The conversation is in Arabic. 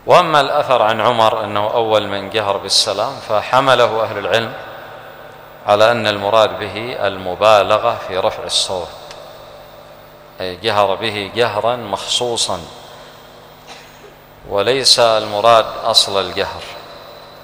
وأما الأثر عن عمر أنه أول من جهر بالسلام فحمله أهل العلم على أن المراد به المبالغة في رفع الصوت، أي جهر به جهرا مخصوصا وليس المراد أصل الجهر.